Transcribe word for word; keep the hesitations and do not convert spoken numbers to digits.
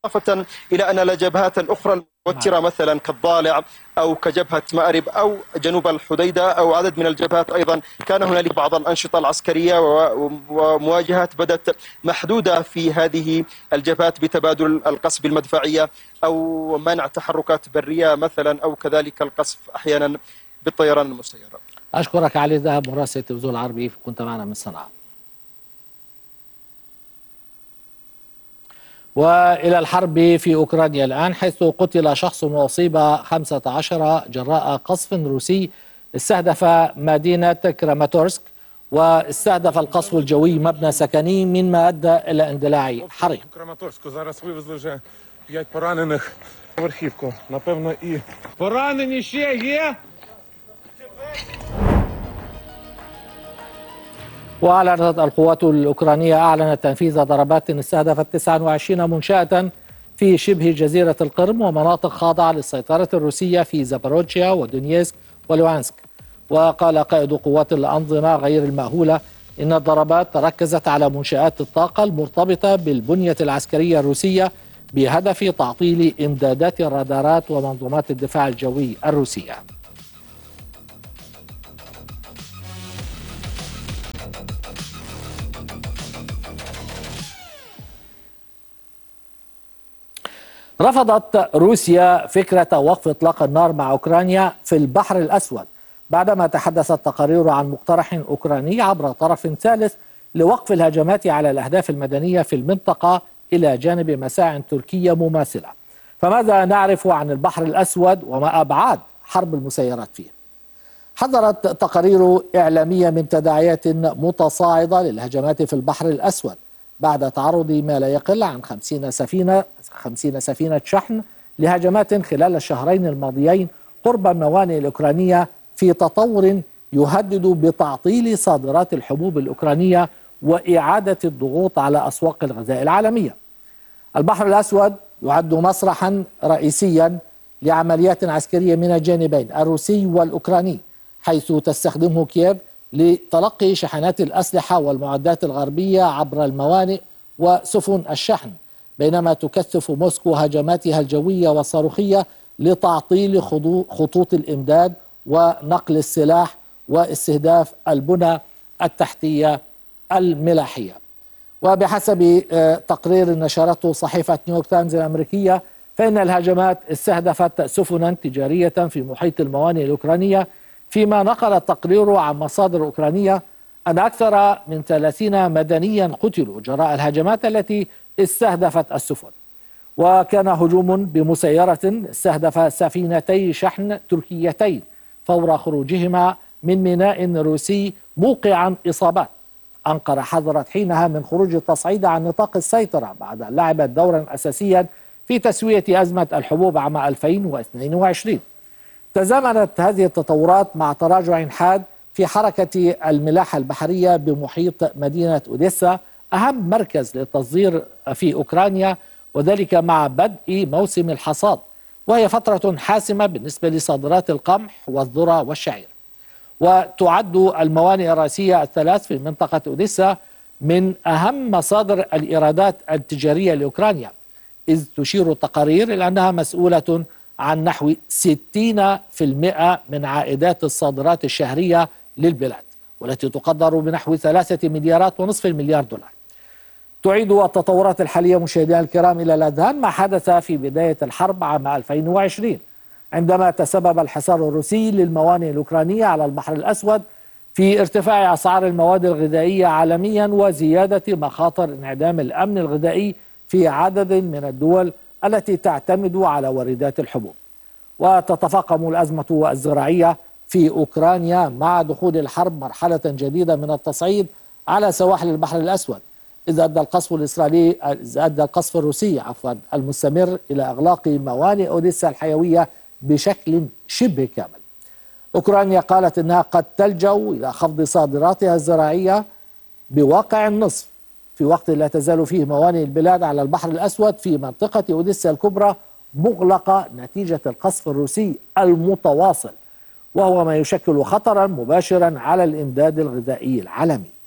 إضافة إلى أن الجبهات الأخرى المتوترة مثلا كالضالع أو كجبهة مأرب أو جنوب الحديدة أو عدد من الجبهات أيضا كان هنالك بعض الأنشطة العسكرية ومواجهات بدت محدودة في هذه الجبهات بتبادل القصف المدفعية أو منع تحركات برية مثلا أو كذلك القصف أحيانا بالطيران المسير. أشكرك علي ذهب مراسل التلفزيون العربي، كنت معنا من صنعاء. وإلى الحرب في أوكرانيا الآن، حيث قتل شخص وأصيب خمسة عشر جراء قصف روسي استهدف مدينة كراماتورسك، واستهدف القصف الجوي مبنى سكني مما أدى إلى اندلاع حريق. وأعلنت القوات الأوكرانية أعلنت تنفيذ ضربات استهدفت تسعة وعشرين منشأة في شبه جزيرة القرم ومناطق خاضعة للسيطرة الروسية في زاباروجيا ودونيسك ولوانسك. وقال قائد قوات الأنظمة غير المأهولة إن الضربات تركزت على منشآت الطاقة المرتبطة بالبنية العسكرية الروسية بهدف تعطيل إمدادات الرادارات ومنظومات الدفاع الجوي الروسية. رفضت روسيا فكرة وقف إطلاق النار مع أوكرانيا في البحر الأسود بعدما تحدثت تقارير عن مقترح أوكراني عبر طرف ثالث لوقف الهجمات على الأهداف المدنية في المنطقة إلى جانب مساع تركية مماثلة. فماذا نعرف عن البحر الأسود وما أبعاد حرب المسيرات فيه؟ حذرت تقارير إعلامية من تداعيات متصاعدة للهجمات في البحر الأسود بعد تعرض ما لا يقل عن خمسين سفينة خمسين سفينة شحن لهجمات خلال الشهرين الماضيين قرب الموانئ الأوكرانية، في تطور يهدد بتعطيل صادرات الحبوب الأوكرانية وإعادة الضغوط على أسواق الغذاء العالمية. البحر الأسود يعد مسرحا رئيسيا لعمليات عسكرية من الجانبين الروسي والأوكراني، حيث تستخدمه كييف لتلقي شحنات الأسلحة والمعدات الغربية عبر الموانئ وسفن الشحن، بينما تكثف موسكو هجماتها الجوية والصاروخية لتعطيل خطوط الإمداد ونقل السلاح واستهداف البنى التحتية الملاحية. وبحسب تقرير نشرته صحيفة نيويورك تايمز الأمريكية، فإن الهجمات استهدفت سفنا تجارية في محيط الموانئ الأوكرانية، فيما نقل التقرير عن مصادر أوكرانية أن أكثر من ثلاثين مدنيا قتلوا جراء الهجمات التي استهدفت السفن. وكان هجوم بمسيرة استهدف سفينتي شحن تركيتين فور خروجهما من ميناء روسي موقعا إصابات. أنقرة حذرت حينها من خروج التصعيد عن نطاق السيطرة بعد أن لعبت دورا أساسيا في تسوية أزمة الحبوب عام ألفين واثنين وعشرين. تزامنت هذه التطورات مع تراجع حاد في حركة الملاحة البحرية بمحيط مدينة أوديسا، أهم مركز للتصدير في أوكرانيا، وذلك مع بدء موسم الحصاد، وهي فترة حاسمة بالنسبة لصادرات القمح والذرة والشعير. وتعد الموانئ الرئيسية الثلاث في منطقة أوديسا من أهم مصادر الإيرادات التجارية لأوكرانيا، إذ تشير التقارير إلى أنها مسؤولة عن نحو ستين بالمئة من عائدات الصادرات الشهرية للبلاد، والتي تقدر بنحو ثلاثة مليارات ونصف المليار دولار. تعيد التطورات الحالية مشاهدينا الكرام إلى الأذهان ما حدث في بداية الحرب عام ألفين وعشرين، عندما تسبب الحصار الروسي للموانئ الأوكرانية على البحر الأسود في ارتفاع أسعار المواد الغذائية عالميا وزيادة مخاطر انعدام الأمن الغذائي في عدد من الدول التي تعتمد على واردات الحبوب. وتتفاقم الأزمة الزراعية في أوكرانيا مع دخول الحرب مرحلة جديدة من التصعيد على سواحل البحر الأسود، إذا أدى القصف الإسرائيلي إذا أدى القصف الروسي عفوا المستمر إلى إغلاق موانئ أوديسا الحيوية بشكل شبه كامل. أوكرانيا قالت أنها قد تلجأ إلى خفض صادراتها الزراعية بواقع النصف، في وقت لا تزال فيه موانئ البلاد على البحر الأسود في منطقة أوديسا الكبرى مغلقة نتيجة القصف الروسي المتواصل، وهو ما يشكل خطرا مباشرا على الإمداد الغذائي العالمي.